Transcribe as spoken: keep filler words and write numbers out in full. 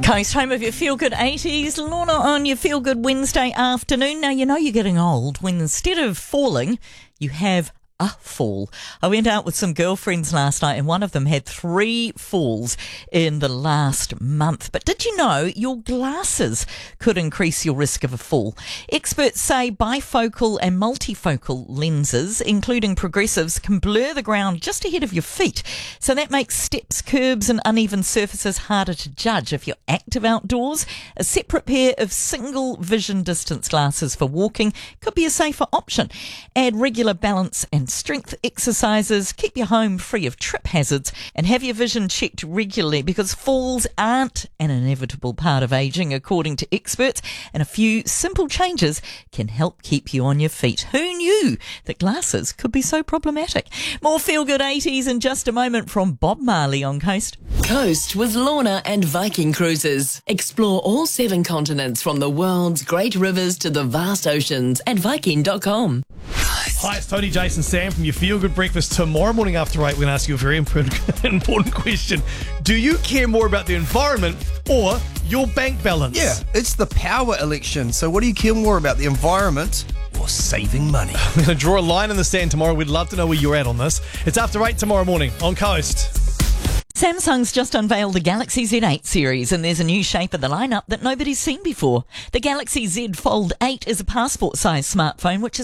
Coast, home of your feel-good eighties. Lorna on your feel-good Wednesday afternoon. Now, you know you're getting old when instead of falling, you have a fall. I went out with some girlfriends last night and one of them had three falls in the last month. But did you know your glasses could increase your risk of a fall? Experts say bifocal and multifocal lenses, including progressives, can blur the ground just ahead of your feet. So that makes steps, curbs and uneven surfaces harder to judge. If you're active outdoors, a separate pair of single vision distance glasses for walking could be a safer option. Add regular balance and strength exercises, keep your home free of trip hazards, and have your vision checked regularly because falls aren't an inevitable part of ageing, according to experts, and a few simple changes can help keep you on your feet. Who knew that glasses could be so problematic? More Feel Good eighties in just a moment from Bob Marley on Coast. Coast with Lorna and Viking Cruises. Explore all seven continents from the world's great rivers to the vast oceans at viking dot com. Hi, it's Tony, Jason, Sam from your Feel Good Breakfast. Tomorrow morning after eight, we're going to ask you a very important, important question. Do you care more about the environment or your bank balance? Yeah, it's the power election. So what do you care more about, the environment or saving money? I'm going to draw a line in the sand tomorrow. We'd love to know where you're at on this. It's after eight tomorrow morning on Coast. Samsung's just unveiled the Galaxy Z eight series, and there's a new shape of the lineup that nobody's seen before. The Galaxy Z Fold eight is a passport-sized smartphone, which is